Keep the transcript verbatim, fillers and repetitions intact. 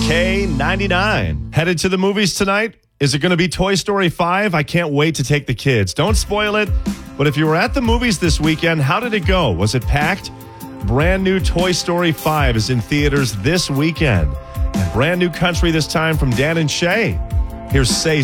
K ninety-nine. Headed to the movies tonight? Is it going to be Toy Story five? I can't wait to take the kids. Don't spoil it. But if you were at the movies this weekend, how did it go? Was it packed? Brand new Toy Story five is in theaters this weekend. And brand new country this time from Dan and Shay. Here's Say